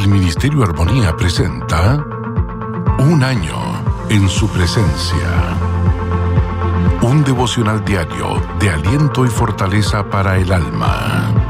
El Ministerio Armonía presenta Un año en su presencia. Un devocional diario de aliento y fortaleza para el alma.